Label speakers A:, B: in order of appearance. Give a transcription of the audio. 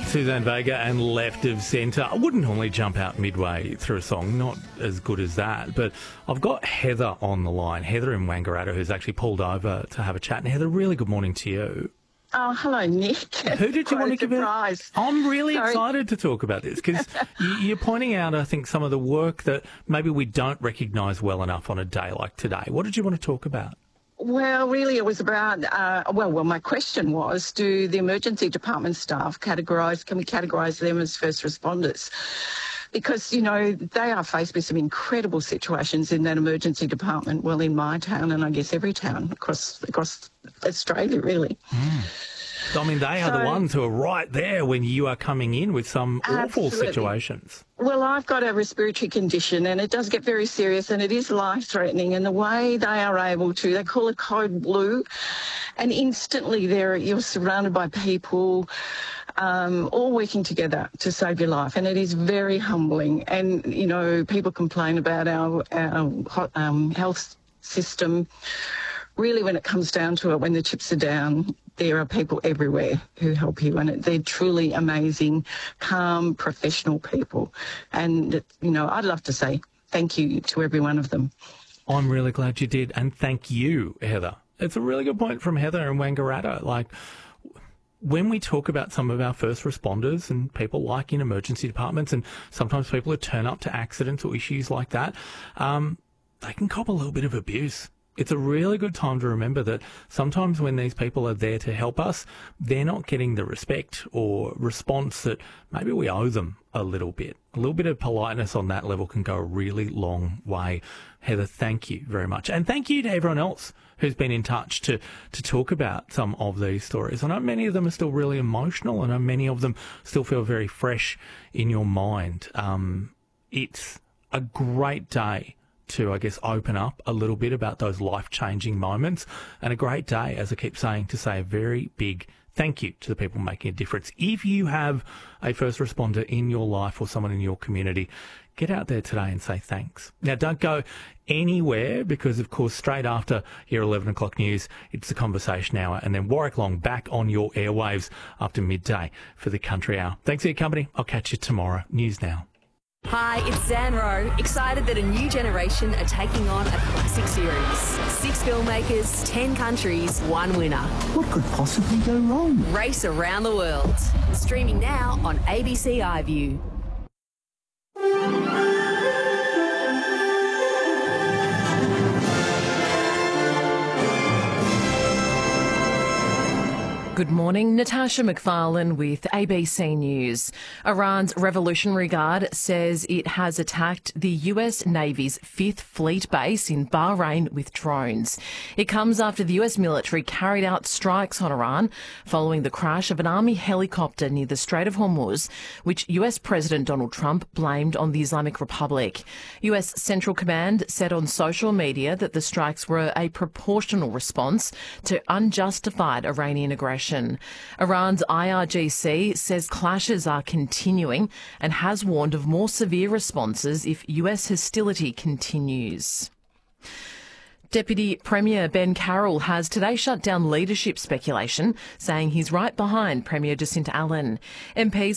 A: Suzanne Vega and Left of Centre. I wouldn't normally jump out midway through a song, not as good as that, but I've got Heather on the line, Heather in Wangaratta, who's actually pulled over to have a chat. And Heather, really good morning to you.
B: Oh, hello, Nick.
A: Who did you want to give it? I'm really
B: Sorry.
A: excited to talk about this because you're pointing out, I think, some of the work that maybe we don't recognise well enough on a day like today. What did you want to talk about?
B: Well, really, it was about, my question was, do the emergency department staff can we categorise them as first responders? Because, you know, they are faced with some incredible situations in that emergency department, well, in my town and I guess every town across Australia, really.
A: I mean, they are the ones who are right there when you are coming in with some awful situations.
B: Well, I've got a respiratory condition and it does get very serious and it is life-threatening, and the way they are able to, they call it code blue, and instantly you're surrounded by people all working together to save your life, and it is very humbling. And, you know, people complain about our health system. Really, when it comes down to it, when the chips are down, there are people everywhere who help you, and they're truly amazing, calm, professional people. And, you know, I'd love to say thank you to every one of them.
A: I'm really glad you did, and thank you, Heather. It's a really good point from Heather in Wangaratta. Like, when we talk about some of our first responders and people like in emergency departments, and sometimes people who turn up to accidents or issues like that, they can cop a little bit of abuse. It's a really good time to remember that sometimes when these people are there to help us, they're not getting the respect or response that maybe we owe them a little bit. A little bit of politeness on that level can go a really long way. Heather, thank you very much. And thank you to everyone else who's been in touch to talk about some of these stories. I know many of them are still really emotional. I know many of them still feel very fresh in your mind. It's a great day to, I guess, open up a little bit about those life-changing moments, and a great day, as I keep saying, to say a very big thank you to the people making a difference. If you have a first responder in your life or someone in your community, get out there today and say thanks. Now, don't go anywhere because, of course, straight after your 11 o'clock news, it's the Conversation Hour, and then Warwick Long back on your airwaves after midday for the Country Hour. Thanks for your company. I'll catch you tomorrow. News now.
C: Hi, it's Zan Rowe. Excited that a new generation are taking on a classic series. 6 filmmakers, 10 countries, 1 winner.
D: What could possibly go wrong?
C: Race around the world. Streaming now on ABC iView.
E: Good morning, Natasha McFarlane with ABC News. Iran's Revolutionary Guard says it has attacked the US Navy's 5th Fleet base in Bahrain with drones. It comes after the US military carried out strikes on Iran following the crash of an army helicopter near the Strait of Hormuz, which US President Donald Trump blamed on the Islamic Republic. US Central Command said on social media that the strikes were a proportional response to unjustified Iranian aggression. Iran's IRGC says clashes are continuing and has warned of more severe responses if US hostility continues. Deputy Premier Ben Carroll has today shut down leadership speculation, saying he's right behind Premier Jacinta Allen. MPs